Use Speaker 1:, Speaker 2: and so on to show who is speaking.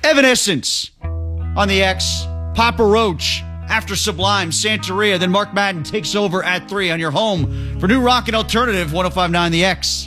Speaker 1: Evanescence on the X. Papa Roach after Sublime, Santeria. Then Mark Madden takes over at 3 on your home for new rock and alternative 105.9 The X.